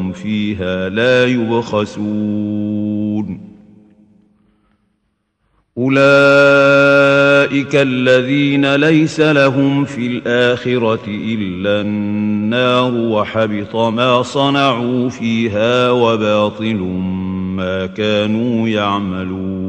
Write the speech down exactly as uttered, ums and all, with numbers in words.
وهم فيها لا يبخسون أولئك الذين ليس لهم في الآخرة إلا النار وحبط ما صنعوا فيها وباطل ما كانوا يعملون